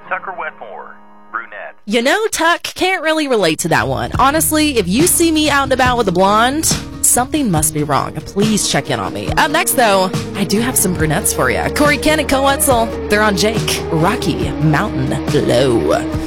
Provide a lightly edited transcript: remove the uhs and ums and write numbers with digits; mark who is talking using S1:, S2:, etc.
S1: Tucker Wetmore, brunette.
S2: You know, Tuck can't really relate to that one. Honestly, if you see me out and about with a blonde, something must be wrong. Please check in on me. Up next, though, I do have some brunettes for you. Corey Kent and Co. Wetzel, they're on Jake, Rocky Mountain Low.